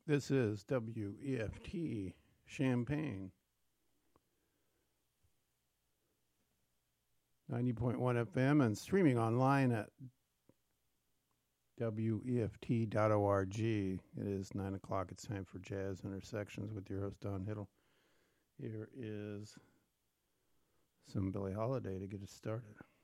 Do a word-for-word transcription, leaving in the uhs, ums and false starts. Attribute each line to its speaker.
Speaker 1: This is W E F T Champaign. ninety point one F M and streaming online at W E F T dot org. It is nine o'clock. It's time for Jazz Intersections with your host, Don Hiddle. Here is some Billie Holiday to get us started.